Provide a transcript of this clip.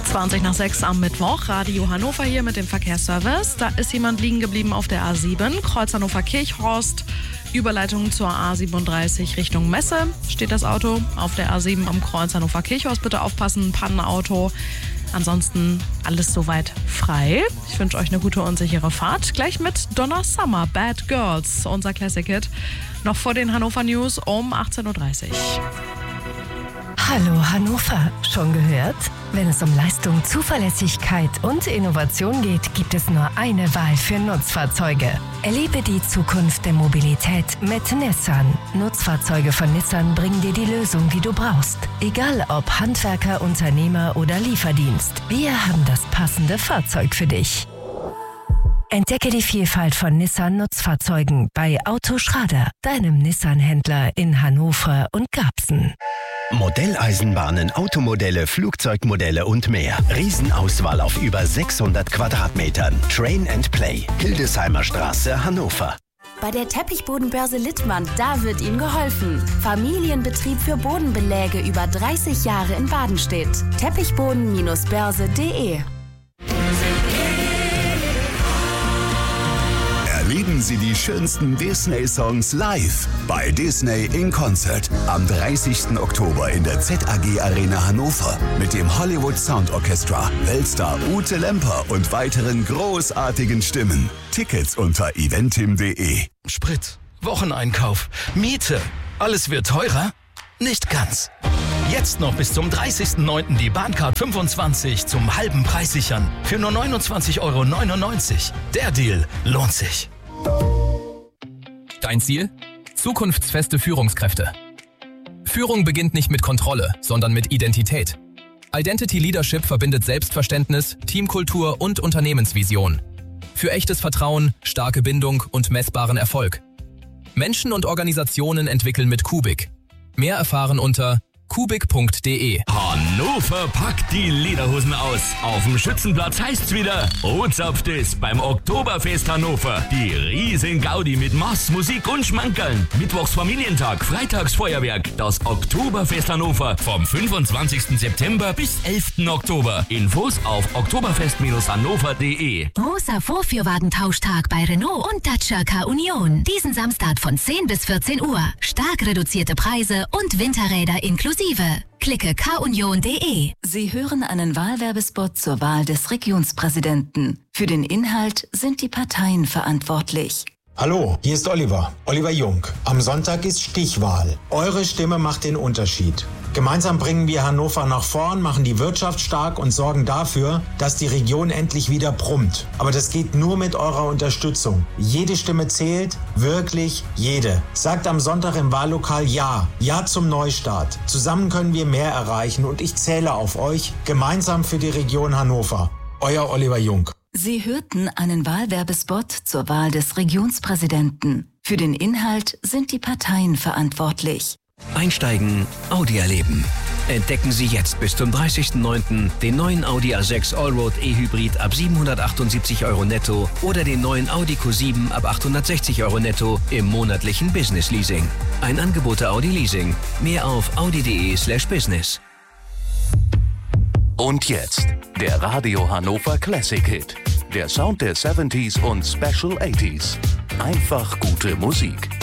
5:20 am Mittwoch. Radio Hannover hier mit dem Verkehrsservice. Da ist jemand liegen geblieben auf der A7, Kreuz Hannover-Kirchhorst. Überleitung zur A37 Richtung Messe. Steht das Auto auf der A7 am Kreuz Hannover-Kirchhorst. Bitte aufpassen, Pannenauto. Ansonsten alles soweit frei. Ich wünsche euch eine gute und sichere Fahrt. Gleich mit Donna Summer, Bad Girls, unser Classic-Hit. Noch vor den Hannover News um 18:30 Uhr. Hallo Hannover, schon gehört? Wenn es um Leistung, Zuverlässigkeit und Innovation geht, gibt es nur eine Wahl für Nutzfahrzeuge. Erlebe die Zukunft der Mobilität mit Nissan. Nutzfahrzeuge von Nissan bringen dir die Lösung, die du brauchst. Egal ob Handwerker, Unternehmer oder Lieferdienst, wir haben das passende Fahrzeug für dich. Entdecke die Vielfalt von Nissan-Nutzfahrzeugen bei Autoschrader, deinem Nissan-Händler in Hannover und Garbsen. Modelleisenbahnen, Automodelle, Flugzeugmodelle und mehr. Riesenauswahl auf über 600 Quadratmetern. Train and Play. Hildesheimer Straße, Hannover. Bei der Teppichbodenbörse Littmann, da wird Ihnen geholfen. Familienbetrieb für Bodenbeläge über 30 Jahre in Badenstedt. Teppichboden-börse.de. Erleben Sie die schönsten Disney-Songs live bei Disney in Concert am 30. Oktober in der ZAG Arena Hannover mit dem Hollywood Sound Orchestra, Weltstar Ute Lemper und weiteren großartigen Stimmen. Tickets unter eventim.de. Sprit, Wocheneinkauf, Miete, alles wird teurer? Nicht ganz. Jetzt noch bis zum 30.09. die Bahncard 25 zum halben Preis sichern. Für nur 29,99 €. Der Deal lohnt sich. Dein Ziel? Zukunftsfeste Führungskräfte. Führung beginnt nicht mit Kontrolle, sondern mit Identität. Identity Leadership verbindet Selbstverständnis, Teamkultur und Unternehmensvision. Für echtes Vertrauen, starke Bindung und messbaren Erfolg. Menschen und Organisationen entwickeln mit Kubik. Mehr erfahren unter kubik.de. Hannover packt die Lederhosen aus. Auf dem Schützenplatz heißt's wieder, Ozapft ist beim Oktoberfest Hannover. Die riesen Gaudi mit Mass, Musik und Schmankerln. Mittwochs Familientag, Freitags Feuerwerk. Das Oktoberfest Hannover vom 25. September bis 11. Oktober. Infos auf oktoberfest-hannover.de. Großer Vorführwagentauschtag bei Renault und Dacia K-Union. Diesen Samstag von 10 bis 14 Uhr. Stark reduzierte Preise und Winterräder inklusive. Klicke kunion.de. Sie hören einen Wahlwerbespot zur Wahl des Regionspräsidenten. Für den Inhalt sind die Parteien verantwortlich. Hallo, hier ist Oliver Jung. Am Sonntag ist Stichwahl. Eure Stimme macht den Unterschied. Gemeinsam bringen wir Hannover nach vorn, machen die Wirtschaft stark und sorgen dafür, dass die Region endlich wieder brummt. Aber das geht nur mit eurer Unterstützung. Jede Stimme zählt, wirklich jede. Sagt am Sonntag im Wahllokal Ja. Ja zum Neustart. Zusammen können wir mehr erreichen und ich zähle auf euch. Gemeinsam für die Region Hannover. Euer Oliver Jung. Sie hörten einen Wahlwerbespot zur Wahl des Regionspräsidenten. Für den Inhalt sind die Parteien verantwortlich. Einsteigen, Audi erleben. Entdecken Sie jetzt bis zum 30.09. den neuen Audi A6 Allroad E-Hybrid ab 778 € netto oder den neuen Audi Q7 ab 860 € netto im monatlichen Business Leasing. Ein Angebot der Audi Leasing. Mehr auf audi.de/business. Und jetzt der Radio Hannover Classic Hit. Der Sound der 70s und Special 80s. Einfach gute Musik.